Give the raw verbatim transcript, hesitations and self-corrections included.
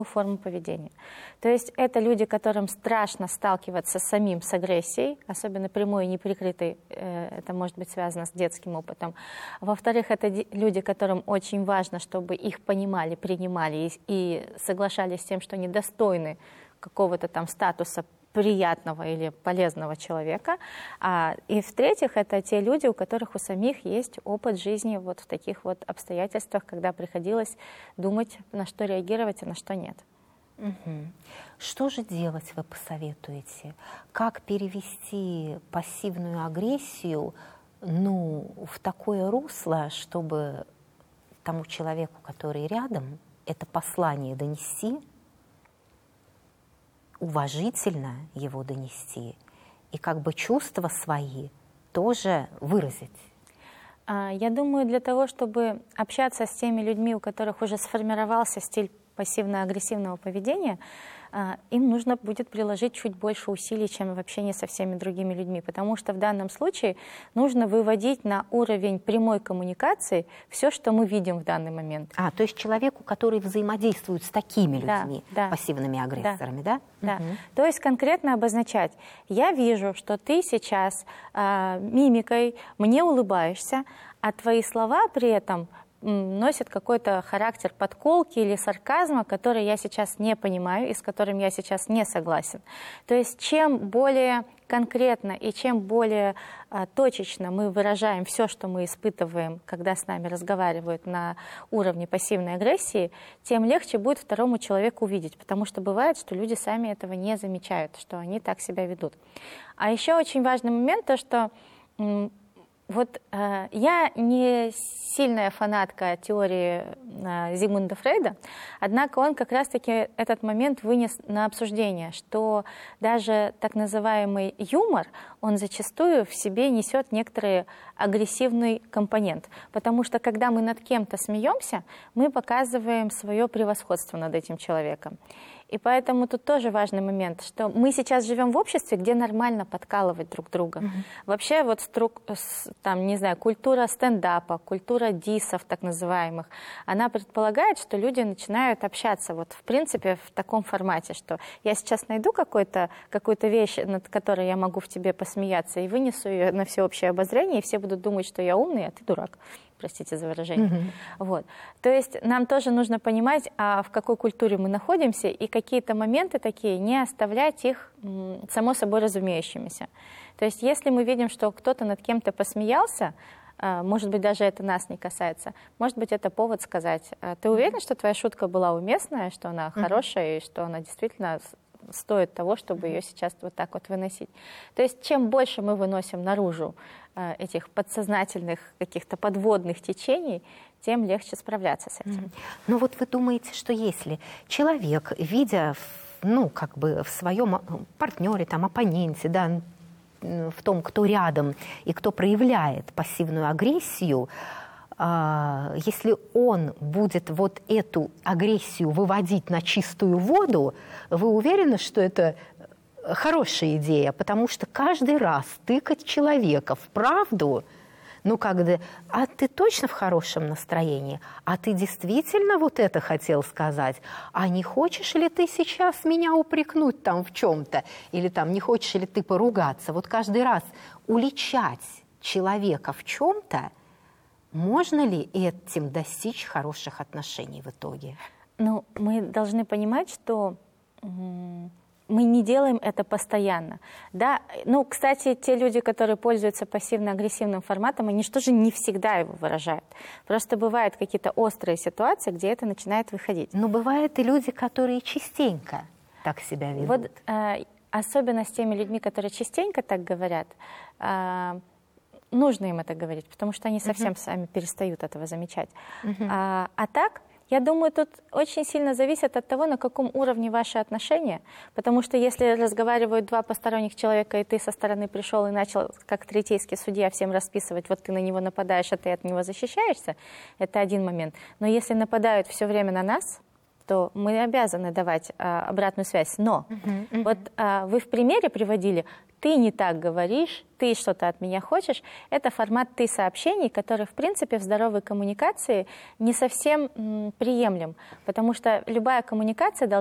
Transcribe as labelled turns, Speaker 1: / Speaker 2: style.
Speaker 1: форму поведения. То есть это люди, которым страшно сталкиваться самим с агрессией, особенно прямой и неприкрытой, это может быть связано с детским опытом. Во-вторых, это люди, которым очень важно, чтобы их понимали, принимали и, и соглашались с тем, что они достойны какого-то там статуса приятного или полезного человека. А, и в-третьих, это те люди, у которых у самих есть опыт жизни вот в таких вот обстоятельствах, когда приходилось думать, на что реагировать, а на что нет.
Speaker 2: Угу. Что же делать, вы посоветуете? Как перевести пассивную агрессию, ну, в такое русло, чтобы тому человеку, который рядом, это послание донести, уважительно его донести и как бы чувства свои тоже выразить?
Speaker 1: Я думаю, для того, чтобы общаться с теми людьми, у которых уже сформировался стиль пассивно-агрессивного поведения, им нужно будет приложить чуть больше усилий, чем в общении со всеми другими людьми, потому что в данном случае нужно выводить на уровень прямой коммуникации все, что мы видим в данный момент.
Speaker 2: А, то есть человеку, который взаимодействует с такими людьми,
Speaker 1: да,
Speaker 2: пассивными агрессорами, да?
Speaker 1: Да.
Speaker 2: Угу.
Speaker 1: То есть конкретно обозначать: я вижу, что ты сейчас э, мимикой мне улыбаешься, а твои слова при этом носит какой-то характер подколки или сарказма, который я сейчас не понимаю и с которым я сейчас не согласен. То есть чем более конкретно и чем более а, точечно мы выражаем все, что мы испытываем, когда с нами разговаривают на уровне пассивной агрессии, тем легче будет второму человеку увидеть, потому что бывает, что люди сами этого не замечают, что они так себя ведут. А еще очень важный момент, то что вот э, я не сильная фанатка теории э, Зигмунда Фрейда, однако он как раз-таки этот момент вынес на обсуждение, что даже так называемый юмор, он зачастую в себе несет некоторый агрессивный компонент, потому что когда мы над кем-то смеемся, мы показываем свое превосходство над этим человеком. И поэтому тут тоже важный момент, что мы сейчас живем в обществе, где нормально подкалывать друг друга. Mm-hmm. Вообще вот струк, там, не знаю, культура стендапа, культура дисов так называемых, она предполагает, что люди начинают общаться вот в принципе в таком формате, что я сейчас найду какой-то, какую-то вещь, над которой я могу в тебе посмеяться, и вынесу ее на всеобщее обозрение, и все будут думать, что я умный, а ты дурак. Простите за выражение. Mm-hmm. Вот. То есть нам тоже нужно понимать, а в какой культуре мы находимся, и какие-то моменты такие, не оставлять их м, само собой разумеющимися. То есть если мы видим, что кто-то над кем-то посмеялся, а, может быть, даже это нас не касается, может быть, это повод сказать: ты уверен, что твоя шутка была уместная, что она mm-hmm. хорошая, и что она действительно стоит того, чтобы ее сейчас вот так вот выносить. То есть чем больше мы выносим наружу э, этих подсознательных каких-то подводных течений, тем легче справляться с этим. Mm-hmm.
Speaker 2: Ну вот вы думаете, что если человек, видя, ну, как бы в своем партнере, там, оппоненте, да, в том, кто рядом и кто проявляет пассивную агрессию, если он будет вот эту агрессию выводить на чистую воду, вы уверены, что это хорошая идея? Потому что каждый раз тыкать человека в правду, ну, когда, а ты точно в хорошем настроении? А ты действительно вот это хотел сказать? А не хочешь ли ты сейчас меня упрекнуть там в чем-то? Или там не хочешь ли ты поругаться? Вот каждый раз уличать человека в чем-то, можно ли этим достичь хороших отношений в итоге?
Speaker 1: Ну, мы должны понимать, что м- мы не делаем это постоянно. Да? Ну, кстати, те люди, которые пользуются пассивно-агрессивным форматом, они что же не всегда его выражают. Просто бывают какие-то острые ситуации, где это начинает выходить.
Speaker 2: Но бывают и люди, которые частенько так себя ведут.
Speaker 1: Вот э, особенно с теми людьми, которые частенько так говорят, э, нужно им это говорить, потому что они совсем uh-huh. сами перестают этого замечать. Uh-huh. А, а так, я думаю, тут очень сильно зависит от того, на каком уровне ваши отношения, потому что если разговаривают два посторонних человека, и ты со стороны пришел и начал, как третейский судья, всем расписывать, вот ты на него нападаешь, а ты от него защищаешься, это один момент. Но если нападают все время на нас, то мы обязаны давать а, обратную связь. Но
Speaker 2: Uh-huh, uh-huh.
Speaker 1: вот а, вы в примере приводили, ты не так говоришь, ты что-то от меня хочешь. Это формат «ты» сообщений, который, в принципе, в здоровой коммуникации не совсем м, приемлем, потому что любая коммуникация должна